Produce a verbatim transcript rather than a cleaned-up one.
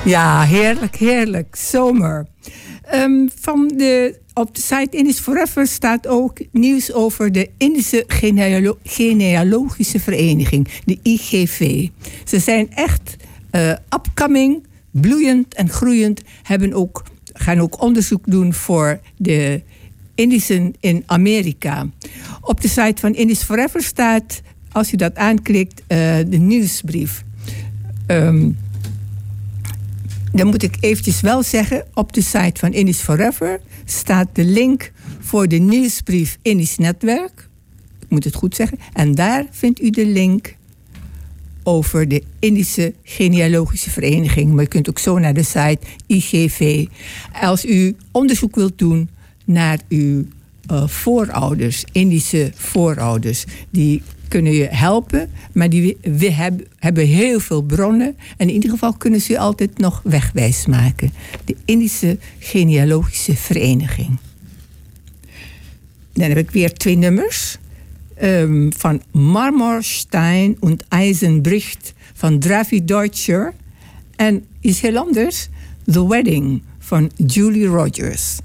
Ja, heerlijk, heerlijk. Zomer. Um, van de, op de site Indisch Forever staat ook nieuws over de Indische Genealo- Genealogische Vereniging, de I G V. Ze zijn echt uh, upcoming, bloeiend en groeiend. Hebben ook, gaan ook onderzoek doen voor de Indischen in Amerika. Op de site van Indisch Forever staat, als u dat aanklikt, uh, de nieuwsbrief. Um, Dan moet ik eventjes wel zeggen, op de site van Indisch Forever staat de link voor de nieuwsbrief Indisch Netwerk. Ik moet het goed zeggen. En daar vindt u de link over de Indische Genealogische Vereniging. Maar u kunt ook zo naar de site I G V. Als u onderzoek wilt doen naar uw uh, voorouders, Indische voorouders, die kunnen je helpen, maar die we hebben, hebben heel veel bronnen. En in ieder geval kunnen ze je altijd nog wegwijs maken. De Indische Genealogische Vereniging. Dan heb ik weer twee nummers. Um, van Marmorstein und Eisenbricht van Dravi Deutscher. En iets heel anders. The Wedding van Julie Rogers.